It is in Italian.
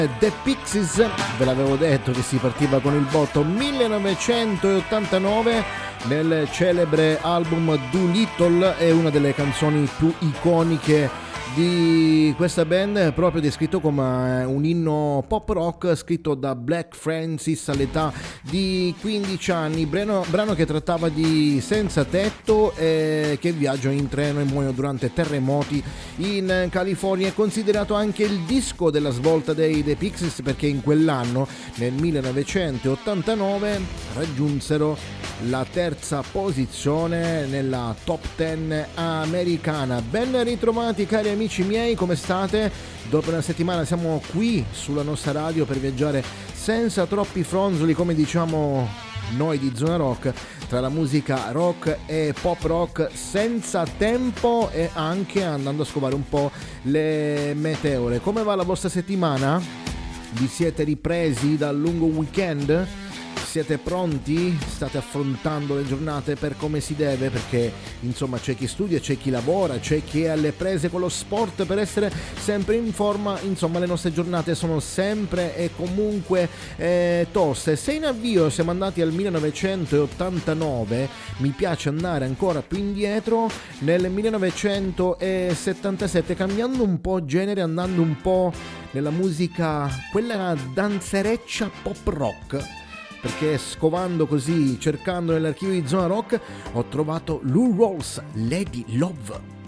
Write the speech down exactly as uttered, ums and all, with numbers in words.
The Pixies, ve l'avevo detto che si partiva con il botto millenovecentottantanove nel celebre album Doolittle, è una delle canzoni più iconiche di questa band, proprio descritto come un inno pop rock scritto da Black Francis all'età di quindici anni, brano, brano che trattava di senza tetto e che viaggia in treno e muoiono durante terremoti in California. È considerato anche il disco della svolta dei The Pixies perché in quell'anno, nel millenovecentottantanove, raggiunsero la terza posizione nella top dieci americana. Ben ritrovati cari amici miei, come state? Dopo una settimana siamo qui sulla nostra radio per viaggiare senza troppi fronzoli, come diciamo noi di Zona Rock, tra la musica rock e pop rock, senza tempo e anche andando a scovare un po' le meteore. Come va la vostra settimana? Vi siete ripresi dal lungo weekend? Siete pronti? State affrontando le giornate per come si deve? Perché insomma c'è chi studia, c'è chi lavora, c'è chi è alle prese con lo sport per essere sempre in forma. Insomma, le nostre giornate sono sempre e comunque eh, toste. Se in avvio siamo andati al millenovecentottantanove, mi piace andare ancora più indietro nel millenovecentosettantasette, cambiando un po' genere, andando un po' nella musica, quella danzereccia pop rock, perché scovando così, cercando nell'archivio di Zona Rock, ho trovato Lou Rawls, Lady Love.